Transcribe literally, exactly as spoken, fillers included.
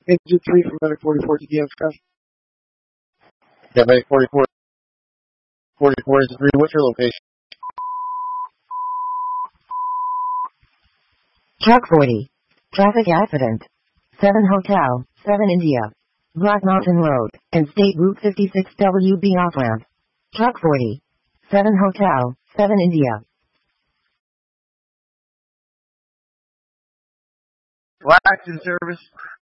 Agent three from Medic forty-four T D M Scott. Yeah, Medic forty-four, forty-four is three. What's your location? Truck forty. Traffic accident. seven Hotel, seven India. Black Mountain Road, and State Route fifty-six W B off-ramp. Truck forty. seven Hotel, seven India. Wax in service.